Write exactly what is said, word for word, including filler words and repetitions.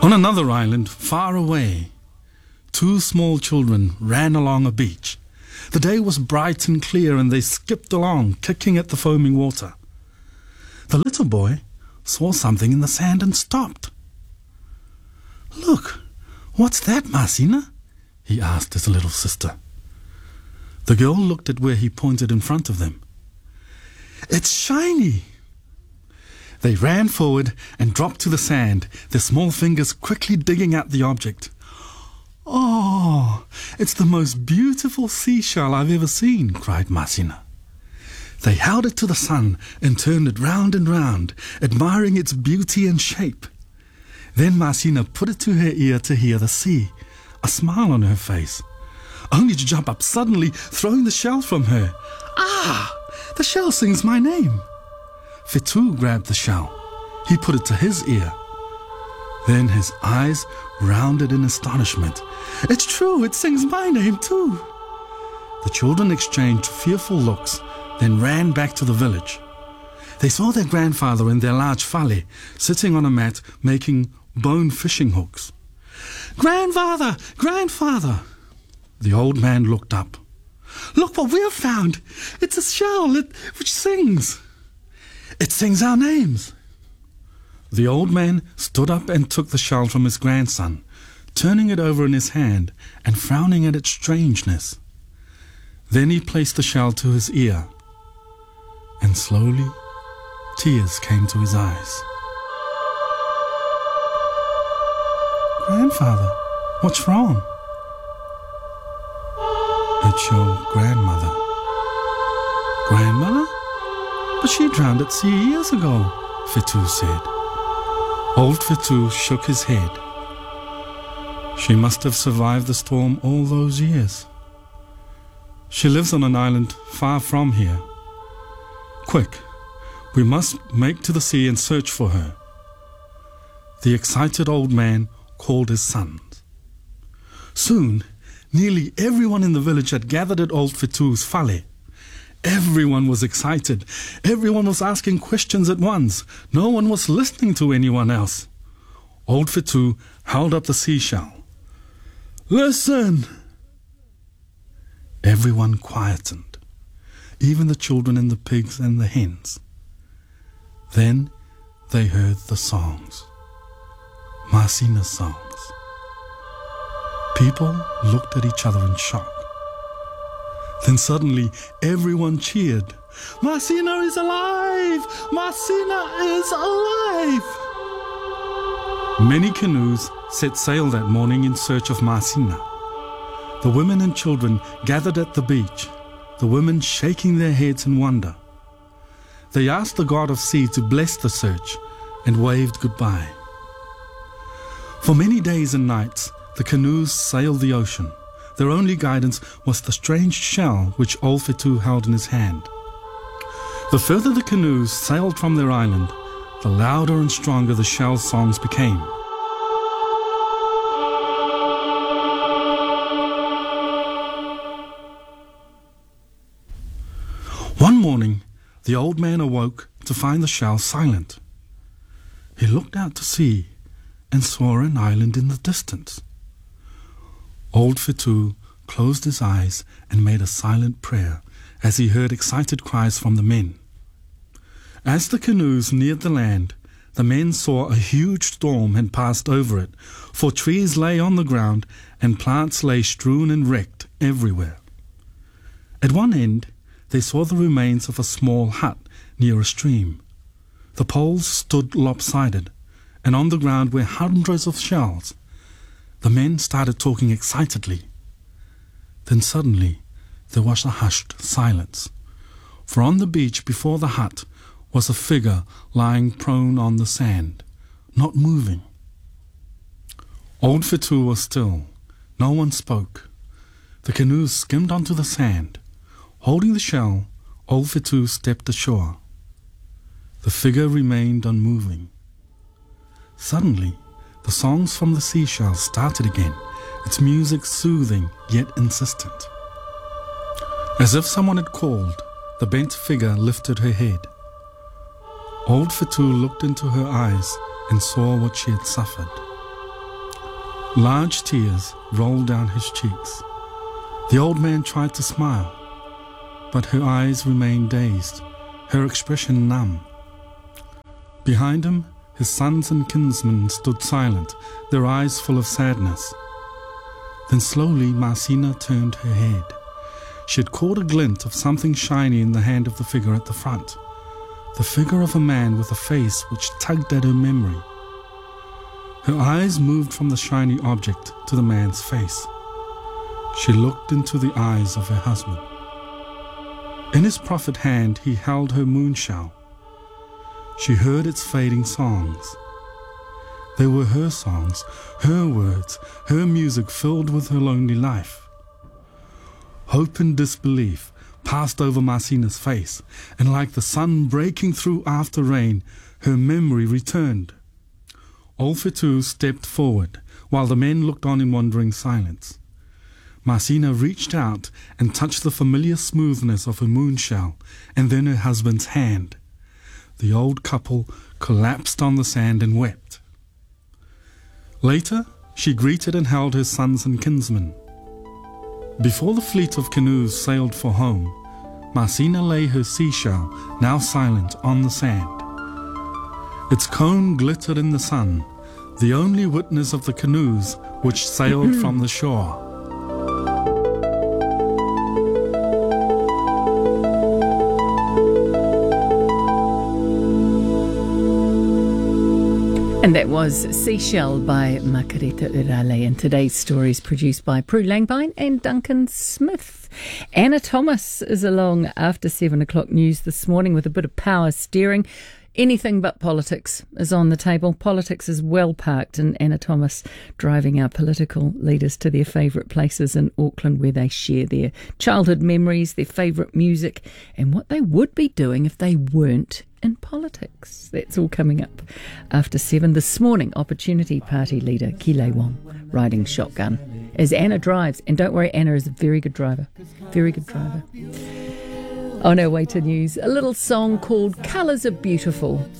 On another island, far away, two small children ran along a beach. The day was bright and clear, and they skipped along, kicking at the foaming water. The little boy saw something in the sand and stopped. "Look, what's that, Masina?" he asked his little sister. The girl looked at where he pointed in front of them. "It's shiny!" They ran forward and dropped to the sand, their small fingers quickly digging at the object. "Oh, it's the most beautiful seashell I've ever seen," cried Masina. They held it to the sun and turned it round and round, admiring its beauty and shape. Then Masina put it to her ear to hear the sea, a smile on her face, only to jump up suddenly, throwing the shell from her. "Ah, the shell sings my name." Fitu grabbed the shell. He put it to his ear. Then his eyes rounded in astonishment. "It's true, it sings my name too." The children exchanged fearful looks, then ran back to the village. They saw their grandfather in their large fale, sitting on a mat making bone fishing hooks. "Grandfather! Grandfather!" The old man looked up. "Look what we have found! It's a shell it, which sings. It sings our names." The old man stood up and took the shell from his grandson, turning it over in his hand and frowning at its strangeness. Then he placed the shell to his ear, and slowly tears came to his eyes. "Grandfather, what's wrong?" "It's your grandmother." "Grandmother? But she drowned at sea years ago," Fitu said. Old Fitu shook his head. "She must have survived the storm all those years. She lives on an island far from here. Quick, we must make to the sea and search for her." The excited old man called his sons. Soon, nearly everyone in the village had gathered at old Fitu's fale. Everyone was excited. Everyone was asking questions at once. No one was listening to anyone else. Old Fitu held up the seashell. "Listen!" Everyone quietened, even the children and the pigs and the hens. Then they heard the songs, Masina's songs. People looked at each other in shock. Then suddenly everyone cheered. "Masina is alive! Masina is alive!" Many canoes set sail that morning in search of Masina. The women and children gathered at the beach, the women shaking their heads in wonder. They asked the god of sea to bless the search and waved goodbye. For many days and nights, the canoes sailed the ocean. Their only guidance was the strange shell which old Fitu held in his hand. The further the canoes sailed from their island, the louder and stronger the shell songs became. One morning, the old man awoke to find the shell silent. He looked out to sea and saw an island in the distance. Old Fitu closed his eyes and made a silent prayer as he heard excited cries from the men. As the canoes neared the land, the men saw a huge storm had passed over it, for trees lay on the ground and plants lay strewn and wrecked everywhere. At one end, they saw the remains of a small hut near a stream. The poles stood lopsided, and on the ground were hundreds of shells. The men started talking excitedly. Then suddenly there was a hushed silence, for on the beach before the hut was a figure lying prone on the sand, not moving. Old Fitu was still. No one spoke. The canoes skimmed onto the sand. Holding the shell, old Fitu stepped ashore. The figure remained unmoving. Suddenly, the songs from the seashell started again, its music soothing yet insistent. As if someone had called, the bent figure lifted her head. Old Fitu looked into her eyes and saw what she had suffered. Large tears rolled down his cheeks. The old man tried to smile, but her eyes remained dazed, her expression numb. Behind him, his sons and kinsmen stood silent, their eyes full of sadness. Then slowly Masina turned her head. She had caught a glint of something shiny in the hand of the figure at the front, the figure of a man with a face which tugged at her memory. Her eyes moved from the shiny object to the man's face. She looked into the eyes of her husband. In his proffered hand he held her moonshell. She heard its fading songs. They were her songs, her words, her music filled with her lonely life. Hope and disbelief passed over Masina's face, and like the sun breaking through after rain, her memory returned. Olfetu stepped forward, while the men looked on in wondering silence. Masina reached out and touched the familiar smoothness of her moonshell, and then her husband's hand. The old couple collapsed on the sand and wept. Later, she greeted and held her sons and kinsmen. Before the fleet of canoes sailed for home, Masina lay her seashell, now silent, on the sand. Its cone glittered in the sun, the only witness of the canoes which sailed from the shore. And that was Seashell by Makareta Urale. And today's story is produced by Prue Langbein and Duncan Smith. Anna Thomas is along after seven o'clock news this morning with a bit of power steering. Anything but politics is on the table. Politics is well parked, and Anna Thomas driving our political leaders to their favourite places in Auckland where they share their childhood memories, their favourite music, and what they would be doing if they weren't in politics. That's all coming up after seven. This morning, Opportunity Party leader Kile Wong riding shotgun as Anna drives. And don't worry, Anna is a very good driver. Very good driver. On our way to news, a little song called Colours Are Beautiful